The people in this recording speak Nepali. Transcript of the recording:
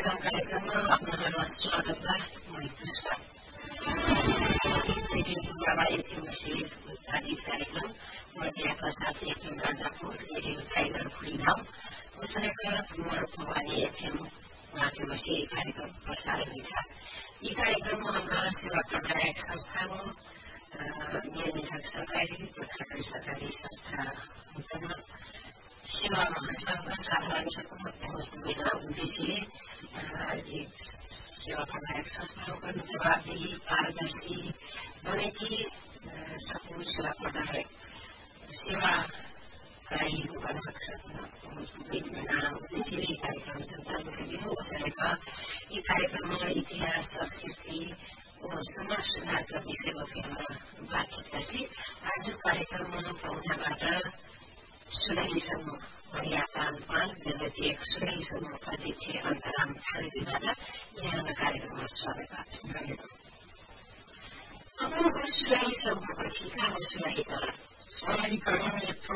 स्वागतम कार्यक्रममा आपणामा स्वागत छ। म पुष्पा रेडियो एफएमसी उत्पादित कार्यक्रम मध्यका साथी FM Rajapur radio tiger खुलिनाम उसैका Bhawani FM माध्यमसे कार्यक्रम प्रसारण हुन्छ। यी कार्यक्रममा हाम्रा सेवा प्रदायक संस्थाको नियमित सरकारी तथा सरकारी संस्था सेवा महासंघ साधारण सभामा पहुँच पुगेन उद्देश्यले सेवा प्रदायक संस्थाको जवाबदेही पारदर्शी बनेकी सकूल सेवा प्रदायक सेवाकारीहरू गर्न पहुँच पुगेन उद्देश्यले कार्यक्रम सञ्चालन गरिदिनु उसैका यी कार्यक्रममा इतिहास संस्कृति समाज सुधारका विषयमा बातचित गर्थे। आज कार्यक्रममा पाहुनाबाट सुरैसम्म बढिया पान जगती एक सुरैसम्म अध्यक्ष अन्तराम थारूजीबाट यहाँका कार्यक्रममा स्वागत छ। तपाईँको सुरैसम्मको ठिकाना सुरैकला